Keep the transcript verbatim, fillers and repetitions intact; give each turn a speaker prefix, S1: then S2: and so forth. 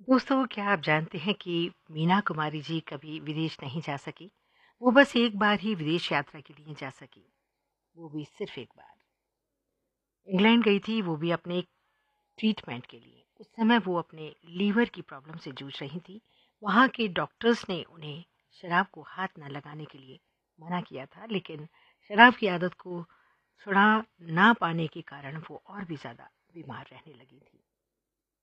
S1: दोस्तों, क्या आप जानते हैं कि मीना कुमारी जी कभी विदेश नहीं जा सकी? वो बस एक बार ही विदेश यात्रा के लिए जा सकी, वो भी सिर्फ एक बार। इंग्लैंड गई थी, वो भी अपने एक ट्रीटमेंट के लिए। उस समय वो अपने लीवर की प्रॉब्लम से जूझ रही थी। वहाँ के डॉक्टर्स ने उन्हें शराब को हाथ न लगाने के लिए मना किया था, लेकिन शराब की आदत को छुड़ा ना पाने के कारण वो और भी ज़्यादा बीमार रहने लगी थी।